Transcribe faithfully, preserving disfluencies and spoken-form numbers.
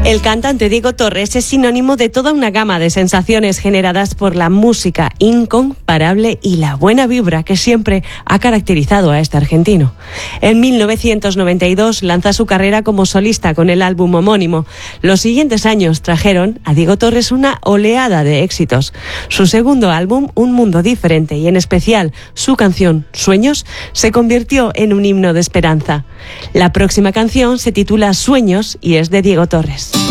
El cantante Diego Torres es sinónimo de toda una gama de sensaciones generadas por la música incomparable y la buena vibra que siempre ha caracterizado a este argentino. En mil novecientos noventa y dos lanza su carrera como solista con el álbum homónimo. Los siguientes años trajeron a Diego Torres una oleada de éxitos. Su segundo álbum, Un Mundo Diferente, y en especial su canción Sueños, se convirtió en un himno de esperanza. La próxima canción se titula Sueños y es de Diego Torres.